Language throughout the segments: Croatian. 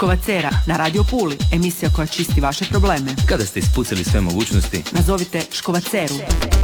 Škovacera na Radio Puli, emisija koja čisti vaše probleme. Kada ste ispucali sve mogućnosti, nazovite Škovaceru.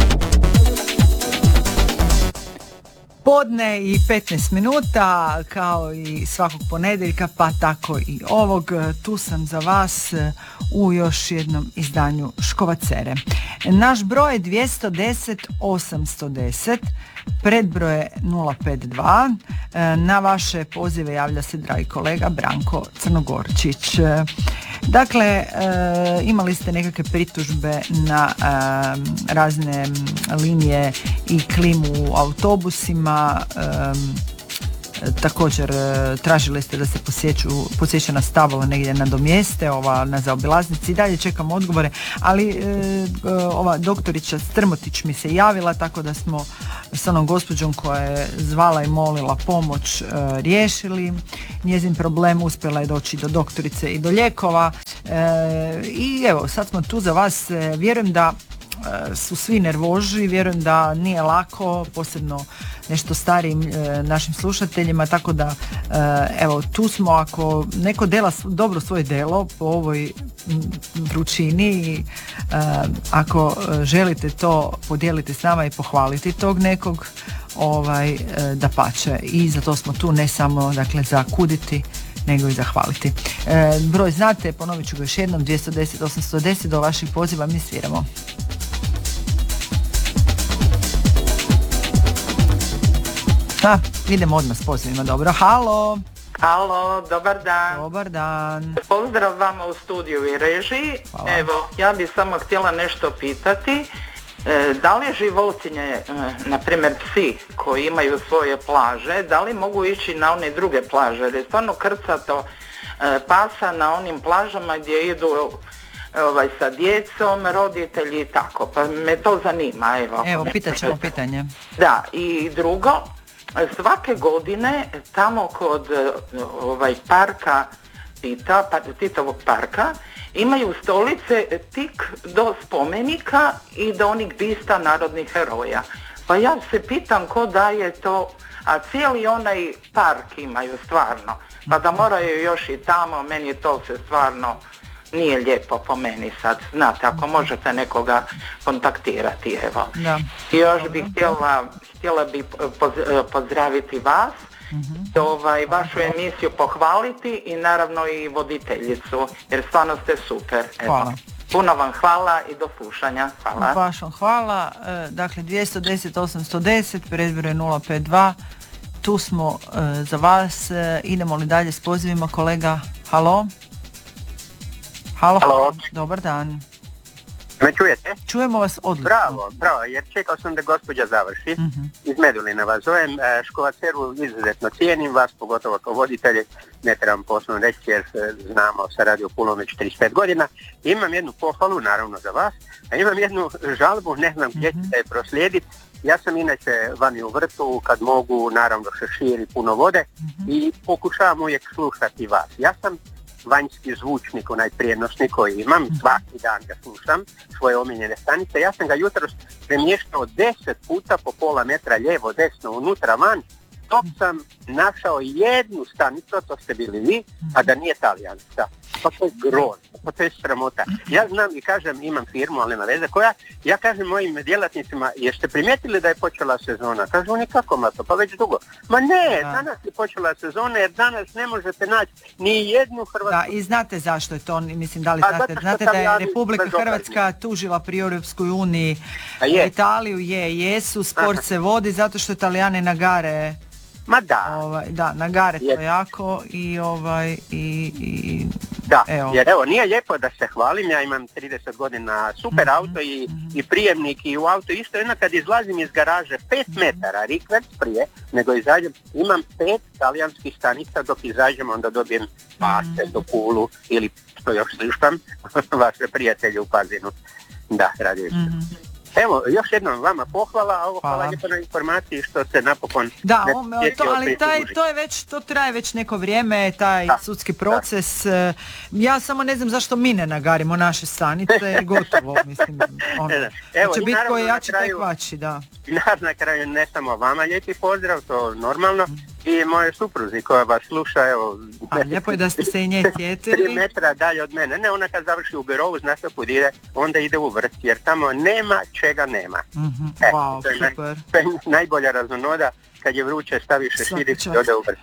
Podne i 15 minuta, kao i svakog ponedjeljka, pa tako i ovog. Tu sam za vas u još jednom izdanju Škovacere. Naš broj je 210 810, predbroj je 052. Na vaše pozive javlja se dragi kolega Branko Crnogorčić. Dakle, imali ste nekakve pritužbe na razne linije i klimu u autobusima, također tražili ste da se posjećena stavila negdje nadomjeste, ova na zaobilaznici, i dalje čekam odgovore, ali ova doktorica Strmotić mi se javila, tako da smo s onom gospođom koja je zvala i molila pomoć riješili njezin problem, uspjela je doći do doktorice i do lijekova, i evo sad smo tu za vas. Vjerujem da su svi nervoži, vjerujem da nije lako, posebno nešto starijim našim slušateljima, tako da evo tu smo, ako neko dela dobro svoje delo po ovoj vrućini i ako želite to podijeliti s nama i pohvaliti tog nekog, dapače, i za to smo tu, ne samo dakle za kuditi nego i zahvaliti. Broj znate, ponovit ću ga još jednom, 210 810, do vaših poziva mi sviramo. Idemo odmah s pozivima, dobro. Halo, dobar dan. Dobar dan. Pozdrav vama u studiju i režiji. Hvala. Evo, ja bih samo htjela nešto pitati. Da li životinje, na primjer psi koji imaju svoje plaže, da li mogu ići na one druge plaže? Jer je stvarno krcato pasa na onim plažama gdje idu sa djecom, roditelji i tako. Pa me to zanima. Evo, pitat ćemo pitanje. Da, i drugo, svake godine tamo kod parka Titovog parka imaju stolice tik do spomenika i do onih bista narodnih heroja. Pa ja se pitam ko daje to, a cijeli onaj park imaju stvarno. Pa da moraju još i tamo, meni to se stvarno nije lijepo po meni sad. Znate, ako možete nekoga kontaktirati, evo. Da. I još bih htjela bi pozdraviti vas, vašu emisiju pohvaliti i naravno i voditeljicu, jer stvarno ste super. Evo. Hvala. Puno vam hvala i do slušanja. Hvala. Baš vam hvala. Dakle, 210 810, predbroj 052. Tu smo za vas. Idemo li dalje s pozivima, kolega? Halo? Halo. Dobar dan. Me čujete? Čujemo vas odlično. Bravo, jer čekao sam da gospođa završi. Iz Medulina vas zovem. Škovaceru izuzetno cijenim, vas pogotovo kao voditelji, ne trebam posebno reći jer znamo sa Radio Pulom već 35 godina. Imam jednu pohvalu, naravno za vas, a imam jednu žalbu, ne znam gdje ćete je proslijediti. Ja sam inače vani u vrtu, kad mogu, naravno se širi puno vode i pokušavam uvijek slušati vas. Ja sam vanjski zvučnik, onaj prijenosnik koji imam, svaki dan ga slušam, svoje omiljene stanice. Ja sam ga jutros premještao 10 puta po pola metra lijevo, desno, unutra, van, dok sam našao jednu stanicu, to ste bili vi, a da nije talijanska. Pa to je grozno, pa to je sramota. Ja znam i kažem, imam firmu, ali nema veze, koja, ja kažem mojim djelatnicima, jeste primijetili da je počela sezona? Kažu oni, kako Mato, pa već dugo. Ma ne, danas je počela sezona, jer danas ne možete naći ni jednu hrvatsku... Da, i znate zašto je to, mislim, da li znate da je Republika Hrvatska tužila pri Europskoj uniji Italiju, jesu, sport se vodi zato što Italijani nagare... Ma da. Da, nagare to jako i da, evo. Jer evo, nije lijepo da se hvalim, ja imam 30 godina super auto i prijemnik i u auto isto, jedno kad izlazim iz garaže 5 metara, rikverc prije, nego izađem, imam 5 talijanskih stanica, dok izađem onda dobijem paste do Pulu ili što još slušam, vaše prijatelje u Pazinu. Da, radio Evo, još jednom vama pohvala, a ovo hvala lijepo na informaciji što se napokon... Da, ali to traje već neko vrijeme, taj sudski proces. Ja samo ne znam zašto mi ne nagarimo naše stanice, gotovo, mislim. Će biti koji jači, taj kvači, da. Na kraju ne samo vama lijepi pozdrav, to normalno, i moje supruzi koja vas sluša, evo... A lijepo je da ste se i nje 3 sjetili. metra dalje od mene. Ne, ona kad završi u Birovu, zna se kud ide, onda ide u vrt, jer tamo nema čega nema. Wow, to je super. to je najbolja razonoda, kad je vruće staviš šeširić i ode u vrt.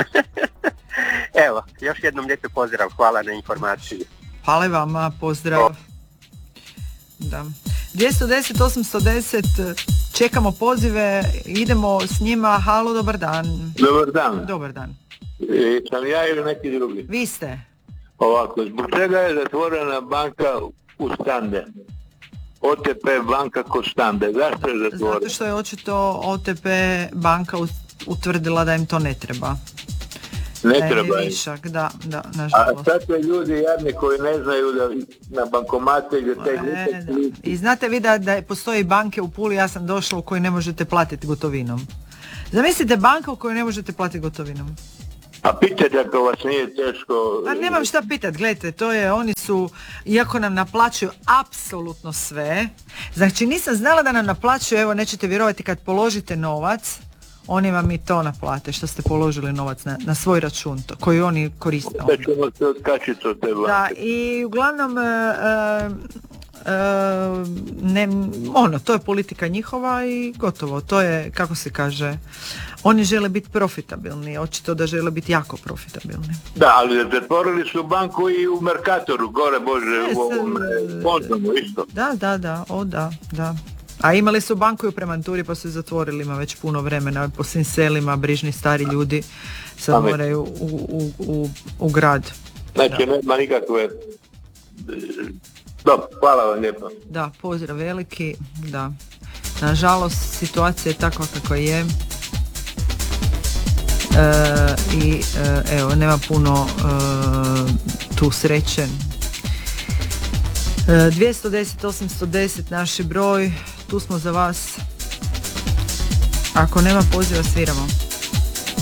Evo, još jednom lijepi pozdrav, hvala na informaciji. Hvala vama, pozdrav. Da. 210, 810, čekamo pozive, idemo s njima. Halo, dobar dan. Dobar dan. Dobar dan. Sam ja ili neki drugi? Vi ste? Ovako, zbog čega je zatvorena banka u Stande? OTP banka kod Stande. Zašto je zatvorena? Zato što je očito OTP banka utvrdila da im to ne treba. Ne da treba je im. višak, da, A nažalost. sad je ljudi jadni koji ne znaju da na bankomate gdje te I znate vi da postoji banke u Puli, ja sam došla, u kojoj ne možete platiti gotovinom. Zamislite banka u kojoj ne možete platiti gotovinom. A pitajte ako vas nije teško... Pa nemam šta pitat, gledajte, to je, oni su, iako nam naplaćuju apsolutno sve, znači nisam znala da nam naplaćuju, evo nećete vjerovati, kad položite novac, oni vam i to naplate što ste položili novac na svoj račun, koji oni koriste. Da ćemo se otkačiti od te banke. Da, i uglavnom to je politika njihova i gotovo, to je, kako se kaže, oni žele biti profitabilni, očito da žele biti jako profitabilni. Da, ali zatvorili su banku i u Mercatoru, gore bože, u ovom Fondomu isto. Da. A imali su banku i u Premanturi pa su zatvorili, ima već puno vremena, po svim selima, brižni stari ljudi sad moraju u grad. Znači nema nikakve... Dobro, hvala vam lijepo. Da, pozdrav veliki, da. Nažalost, situacija je takva kakva je. Evo, nema puno tu sreće. 210, 810 naš broj, tu smo za vas. Ako nema poziva, sviramo.